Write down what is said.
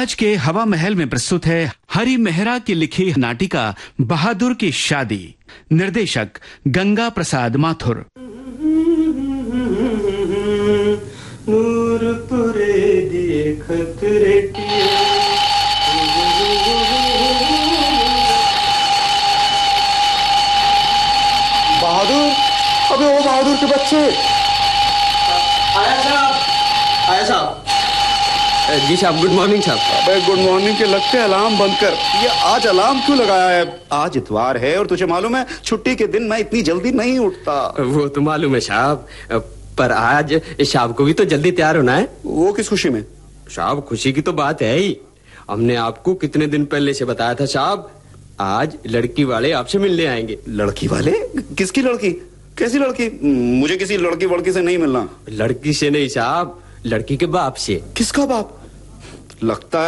आज के हवा महल में प्रस्तुत है हरि मेहरा की लिखी नाटिका बहादुर की शादी। निर्देशक गंगा प्रसाद माथुर। नूरपुरे देखत रेटिया। बहादुर, अबे वो बहादुर के बच्चे। आया साहब। जी साहब, गुड मॉर्निंग साहब। अबे गुड मॉर्निंग के लगते अलार्म बंद कर। ये आज अलार्म क्यों लगाया है? आज इतवार है और तुझे मालूम है छुट्टी के दिन मैं इतनी जल्दी नहीं उठता। वो तो मालूम है साहब, पर आज शाम को भी तो जल्दी तैयार होना है। वो किस खुशी में? साहब खुशी की तो बात है ही। हमने आपको कितने दिन पहले से बताया था साहब, आज लड़की वाले आपसे मिलने आएंगे। लड़की वाले? किसकी लड़की? कैसी लड़की? मुझे किसी लड़की वड़की से नहीं मिलना। लड़की से नहीं साहब, लड़की के बाप से। किसका बाप? लगता है